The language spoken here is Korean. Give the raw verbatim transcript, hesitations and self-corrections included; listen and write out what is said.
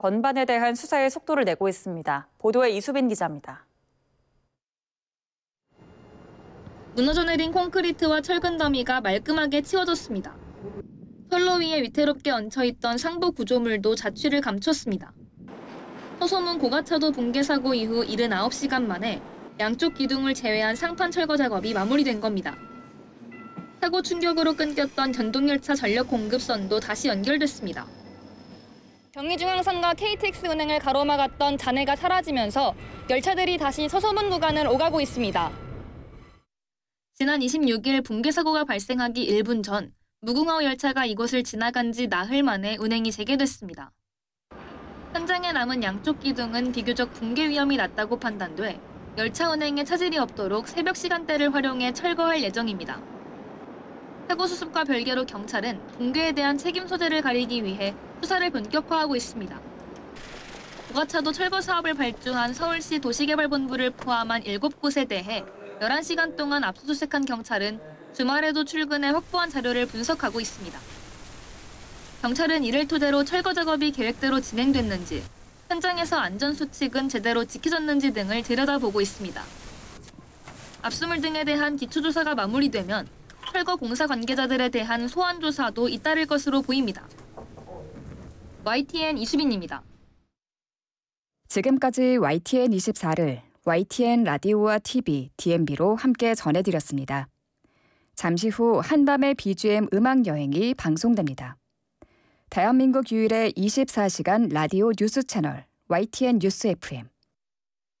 건반에 대한 수사에 속도를 내고 있습니다. 보도에 이수빈 기자입니다. 무너져 내린 콘크리트와 철근 더미가 말끔하게 치워졌습니다. 선로 위에 위태롭게 얹혀있던 상부 구조물도 자취를 감췄습니다. 서소문 고가차도 붕괴 사고 이후 칠십구 시간 만에 양쪽 기둥을 제외한 상판 철거 작업이 마무리된 겁니다. 사고 충격으로 끊겼던 전동열차 전력 공급선도 다시 연결됐습니다. 경의중앙선과 케이티엑스은행을 가로막았던 잔해가 사라지면서 열차들이 다시 서소문 구간을 오가고 있습니다. 지난 이십육 일 붕괴 사고가 발생하기 일 분 전 무궁화 열차가 이곳을 지나간 지 나흘 만에 운행이 재개됐습니다. 현장에 남은 양쪽 기둥은 비교적 붕괴 위험이 낮다고 판단돼 열차 운행에 차질이 없도록 새벽 시간대를 활용해 철거할 예정입니다. 사고 수습과 별개로 경찰은 붕괴에 대한 책임 소재를 가리기 위해 수사를 본격화하고 있습니다. 고가차도 철거 사업을 발주한 서울시 도시개발본부를 포함한 일곱 곳에 대해 열한 시간 동안 압수수색한 경찰은 주말에도 출근해 확보한 자료를 분석하고 있습니다. 경찰은 이를 토대로 철거 작업이 계획대로 진행됐는지, 현장에서 안전수칙은 제대로 지켜졌는지 등을 들여다보고 있습니다. 압수물 등에 대한 기초조사가 마무리되면 철거 공사 관계자들에 대한 소환 조사도 잇따를 것으로 보입니다. 와이티엔 이수빈입니다. 지금까지 와이티엔 이십사를 와이티엔 라디오와 티비, 디엠비로 함께 전해드렸습니다. 잠시 후 한밤의 비지엠 음악 여행이 방송됩니다. 대한민국 유일의 이십사 시간 라디오 뉴스 채널 와이티엔 뉴스 에프엠.